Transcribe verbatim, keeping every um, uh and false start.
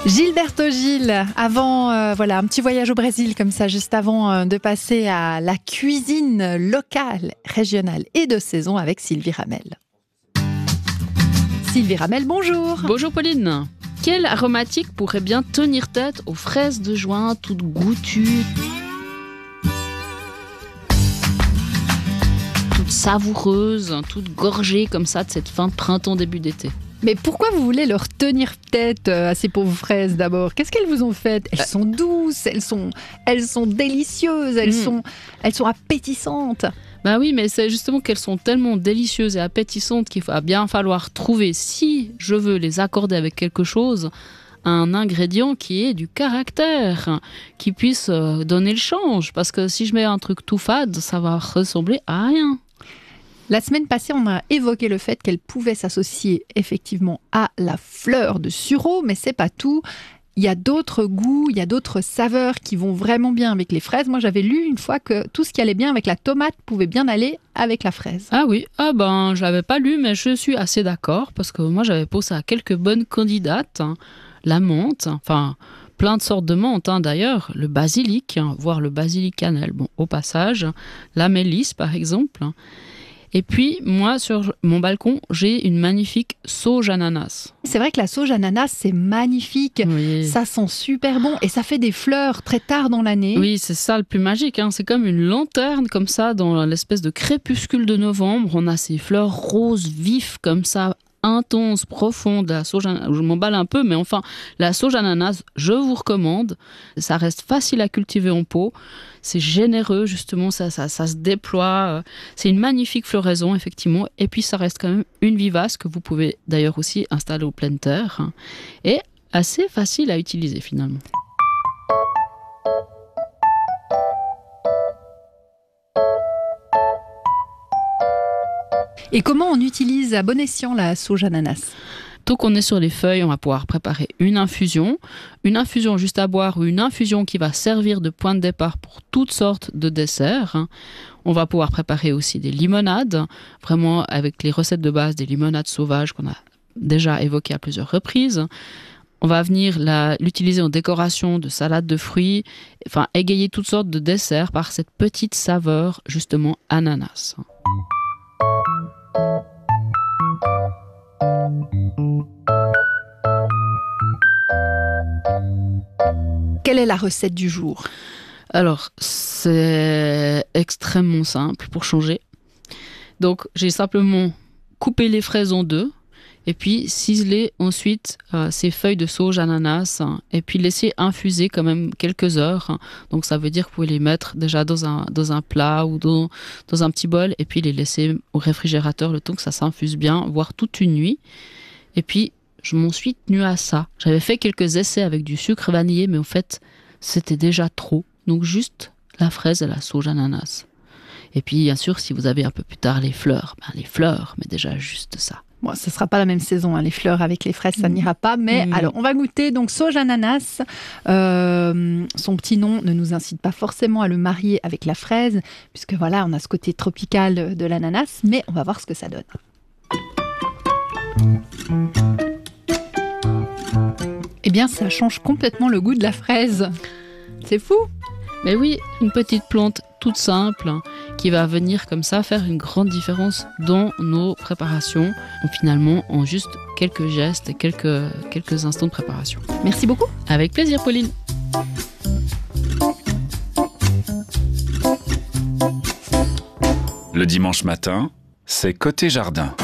Gilberto Gil, avant euh, voilà un petit voyage au Brésil comme ça, juste avant euh, de passer à la cuisine locale, régionale et de saison avec Sylvie Ramel. Sylvie Ramel, bonjour. Bonjour Pauline. Quelle aromatique pourrait bien tenir tête aux fraises de juin, toutes goûtues, toutes savoureuses, toutes gorgées comme ça de cette fin de printemps, début d'été? Mais pourquoi vous voulez leur tenir tête à ces pauvres fraises d'abord? Qu'est-ce qu'elles vous ont fait? Elles sont douces, elles sont, elles sont délicieuses, elles, mmh. sont, elles sont appétissantes. Bah oui, mais c'est justement qu'elles sont tellement délicieuses et appétissantes qu'il va bien falloir trouver, si je veux les accorder avec quelque chose, un ingrédient qui ait du caractère, qui puisse donner le change. Parce que si je mets un truc tout fade, ça va ressembler à rien. La semaine passée, on a évoqué le fait qu'elle pouvait s'associer effectivement à la fleur de sureau, mais c'est pas tout. Il y a d'autres goûts, il y a d'autres saveurs qui vont vraiment bien avec les fraises. Moi, j'avais lu une fois que tout ce qui allait bien avec la tomate pouvait bien aller avec la fraise. Ah oui, ah ben, je l'avais pas lu, mais je suis assez d'accord, parce que moi, j'avais pensé à quelques bonnes candidates. Hein. La menthe, enfin, plein de sortes de menthe, hein, d'ailleurs. Le basilic, hein, voire le basilic cannelle, bon, au passage. La mélisse, par exemple. Et puis, moi, sur mon balcon, j'ai une magnifique sauge ananas. C'est vrai que la sauge ananas, c'est magnifique. Oui. Ça sent super bon et ça fait des fleurs très tard dans l'année. Oui, c'est ça le plus magique. Hein. C'est comme une lanterne comme ça dans l'espèce de crépuscule de novembre. On a ces fleurs roses vives comme ça, intense, profonde, la sauge ananas, je m'emballe un peu, mais enfin, la sauge ananas, je vous recommande. Ça reste facile à cultiver en pot. C'est généreux, justement, ça, ça, ça se déploie. C'est une magnifique floraison, effectivement. Et puis, ça reste quand même une vivace que vous pouvez d'ailleurs aussi installer au pleine terre. Et assez facile à utiliser, finalement. Et comment on utilise à bon escient la sauge ananas? Tant qu'on est sur les feuilles, on va pouvoir préparer une infusion. Une infusion juste à boire ou une infusion qui va servir de point de départ pour toutes sortes de desserts. On va pouvoir préparer aussi des limonades, vraiment avec les recettes de base des limonades sauvages qu'on a déjà évoquées à plusieurs reprises. On va venir la, l'utiliser en décoration de salades de fruits, enfin égayer toutes sortes de desserts par cette petite saveur justement ananas. Quelle est la recette du jour? Alors, c'est extrêmement simple pour changer. Donc, j'ai simplement coupé les fraises en deux et puis ciselé ensuite euh, ces feuilles de sauge ananas hein, et puis laisser infuser quand même quelques heures. Hein. Donc, ça veut dire que vous pouvez les mettre déjà dans un, dans un plat ou dans, dans un petit bol et puis les laisser au réfrigérateur le temps que ça s'infuse bien, voire toute une nuit. Et puis, je m'en suis tenue à ça. J'avais fait quelques essais avec du sucre vanillé, mais en fait, c'était déjà trop. Donc, juste la fraise et la sauge ananas. Et puis, bien sûr, si vous avez un peu plus tard les fleurs, ben les fleurs, mais déjà juste ça. Bon, ce ne sera pas la même saison, hein. Les fleurs avec les fraises, ça mmh. n'ira pas. Mais mmh. alors, on va goûter donc sauge ananas. Euh, son petit nom ne nous incite pas forcément à le marier avec la fraise, puisque voilà, on a ce côté tropical de l'ananas. Mais on va voir ce que ça donne. Eh bien, ça change complètement le goût de la fraise. C'est fou. Mais oui, une petite plante toute simple hein, qui va venir comme ça faire une grande différence dans nos préparations. Donc, finalement, en juste quelques gestes et quelques, quelques instants de préparation. Merci beaucoup. Avec plaisir, Pauline. Le dimanche matin, c'est Côté Jardin.